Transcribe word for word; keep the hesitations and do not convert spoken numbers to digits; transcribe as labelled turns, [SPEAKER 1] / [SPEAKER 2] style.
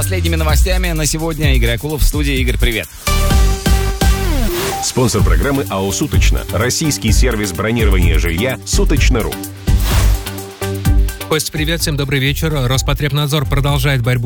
[SPEAKER 1] последними новостями на сегодня. Игорь Акулов в студии. Игорь, привет.
[SPEAKER 2] Спонсор программы АО «Суточно». Российский сервис бронирования жилья «Суточно.ру».
[SPEAKER 3] Кость, привет, всем добрый вечер. Роспотребнадзор продолжает борьбу